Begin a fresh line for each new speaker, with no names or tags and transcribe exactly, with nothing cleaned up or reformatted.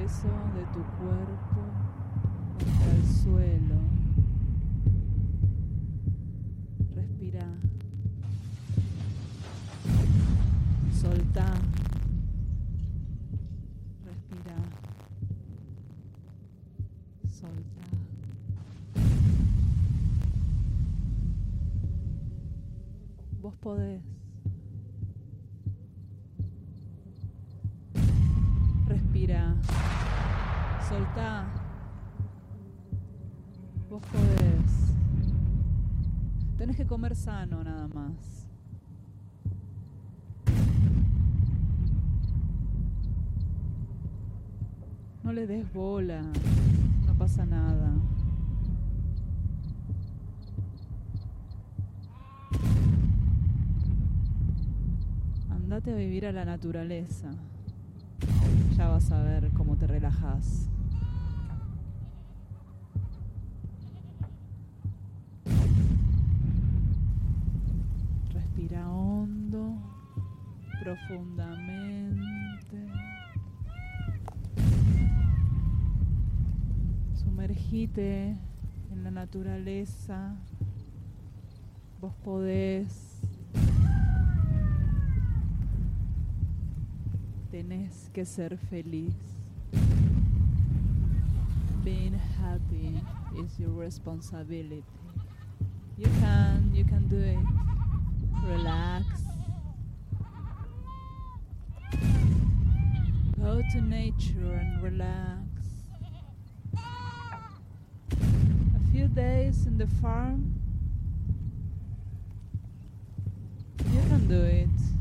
peso de tu cuerpo contra el suelo. Respira. Soltá. Respira. Soltá. Vos podés. Respira. Soltá. Vos podés. Tenés que comer sano nada más. No le des bola. No pasa nada. Andate a vivir a la naturaleza. Ya vas a ver cómo te relajás. Respira hondo, profundamente. Sumergite en la naturaleza. Vos podés. Tenés que ser feliz. Being happy is your responsibility. You can, you can do it. Relax. Go to nature and relax. A few days in the farm. You can do it.